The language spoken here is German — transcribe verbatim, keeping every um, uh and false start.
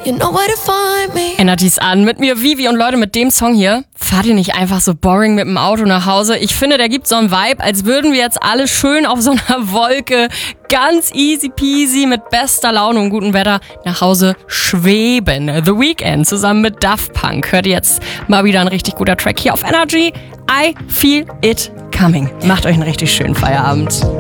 You know where to find me. Energy's an. Mit mir Vivi und Leute, mit dem Song hier fahrt ihr nicht einfach so boring mit dem Auto nach Hause. Ich finde, der gibt so einen Vibe, als würden wir jetzt alle schön auf so einer Wolke ganz easy peasy mit bester Laune und gutem Wetter nach Hause schweben. The Weeknd zusammen mit Daft Punk. Hört ihr jetzt mal wieder ein richtig guter Track hier auf Energy. I Feel It Coming. Macht euch einen richtig schönen Feierabend.